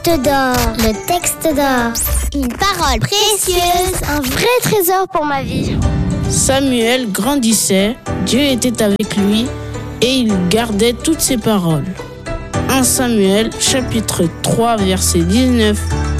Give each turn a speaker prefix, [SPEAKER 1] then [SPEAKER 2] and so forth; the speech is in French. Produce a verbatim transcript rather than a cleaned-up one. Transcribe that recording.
[SPEAKER 1] d'or, le texte d'or, une parole précieuse, un vrai trésor pour ma vie.
[SPEAKER 2] Samuel grandissait, Dieu était avec lui et il gardait toutes ses paroles. premier Samuel chapitre trois verset dix-neuf